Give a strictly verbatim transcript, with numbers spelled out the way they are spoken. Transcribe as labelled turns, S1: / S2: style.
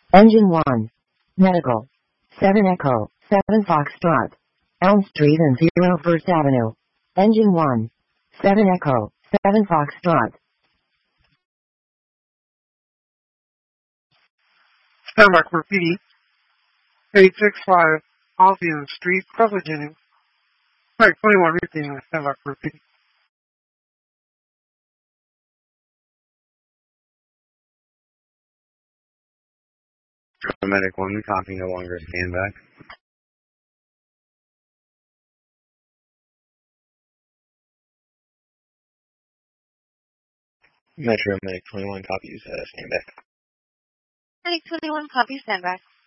S1: Engine one. Medical. seven Echo, seven Foxtrot. Elm Street and zero First Avenue. Engine one. seven Echo, seven Foxtrot.
S2: Standby for P D. eight six five Albion Street, Crossley Jennings. Right, twenty-one repeating standby for P D.
S3: Medic one, copy, no longer standby. Metro Medic twenty-one, copy, uh, standby.
S4: Medic twenty-one, copy, standby.